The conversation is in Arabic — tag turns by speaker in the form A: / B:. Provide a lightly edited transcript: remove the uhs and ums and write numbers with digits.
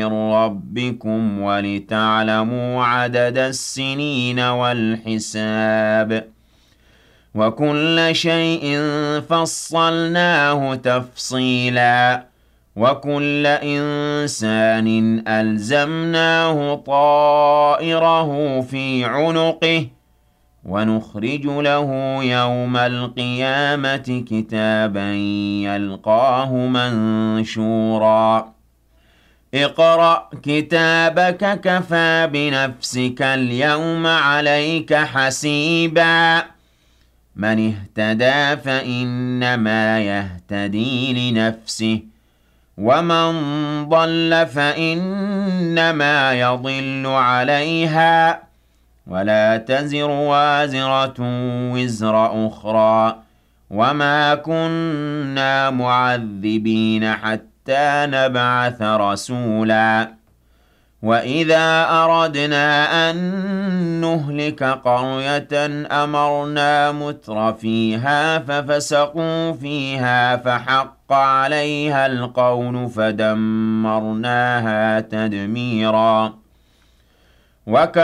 A: من ربكم ولتعلموا عدد السنين والحساب وكل شيء فصلناه تفصيلا وكل إنسان ألزمناه طائره في عنقه ونخرج له يوم القيامة كتابا يلقاه منشورا اقرأ كتابك كفى بنفسك اليوم عليك حسيبا من اهتدى فإنما يهتدي لنفسه ومن ضل فإنما يضل عليها ولا تزر وازرة وزر أخرى وما كنا معذبين حتى نبعث رسولا وإذا أردنا أن نهلك قرية أمرنا متر فيها ففسقوا فيها فحق عليها القول فدمرناها تدميرا